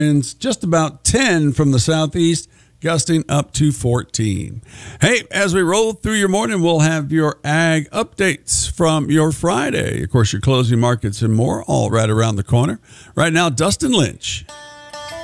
winds just about 10 from the southeast, gusting up to 14. Hey, as we roll through your morning, we'll have your ag updates from your Friday. Of course, your closing markets and more all right around the corner. Right now, Dustin Lynch.